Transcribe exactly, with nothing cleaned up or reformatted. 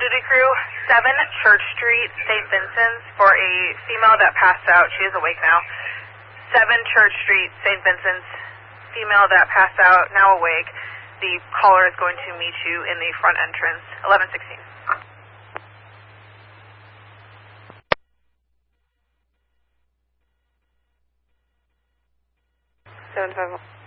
duty crew, seven Church Street, Saint Vincent's, for a female that passed out. She is awake now. seven Church Street, Saint Vincent's, female that passed out, now awake. The caller is going to meet you in the front entrance, eleven sixteen. seven five one.